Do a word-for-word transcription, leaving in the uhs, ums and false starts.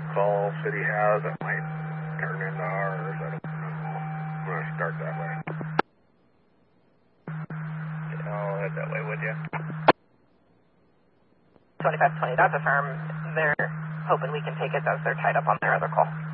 call city has that might turn into ours. I don't know. I'm going to start that way. I'll head that way with you. twenty-five twenty, that's a firm. They're hoping we can take it as they're tied up on their other call.